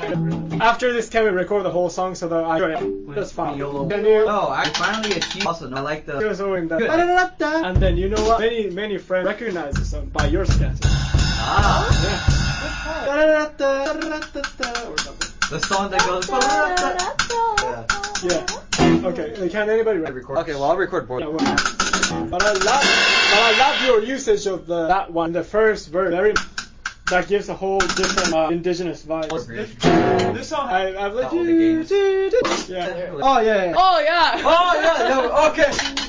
After this, can we record the whole song so that that's fine. Can you? Oh, I finally achieved. Also, no, I like the. And then you know what? Many friends recognize the song by your sketch. Ah. Yeah. The song that goes. Yeah. Okay. Can anybody record? Okay, well I'll record both. Yeah, but I love your usage of that one. The first verse, that gives a whole different indigenous vibe. This song, I've let you. Yeah. Oh yeah. Oh yeah. Oh yeah. No, okay.